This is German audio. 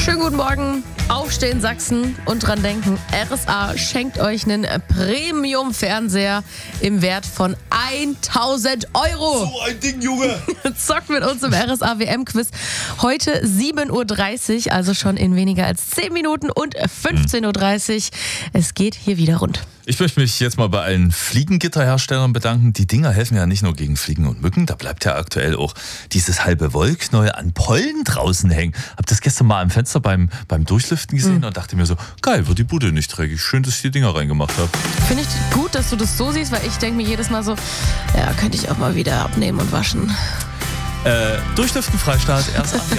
Schönen guten Morgen. Aufstehen Sachsen und dran denken, RSA schenkt euch einen Premium-Fernseher im Wert von 1.000 Euro. So ein Ding, Junge. Zockt mit uns im RSA WM-Quiz. Heute 7.30 Uhr, also schon in weniger als 10 Minuten und 15.30 Uhr. Es geht hier wieder rund. Ich möchte mich jetzt mal bei allen Fliegengitterherstellern bedanken. Die Dinger helfen ja nicht nur gegen Fliegen und Mücken, da bleibt ja aktuell auch dieses halbe Wollknäuel an Pollen draußen hängen. Hab das gestern mal am Fenster beim Durchlüften gesehen und dachte mir so, geil, wird die Bude nicht dreckig. Schön, dass ich die Dinger reingemacht habe. Finde ich gut, dass du das so siehst, weil ich denke mir jedes Mal so, ja, könnte ich auch mal wieder abnehmen und waschen. Durchlüften Freistaat, erst 8 Jahre.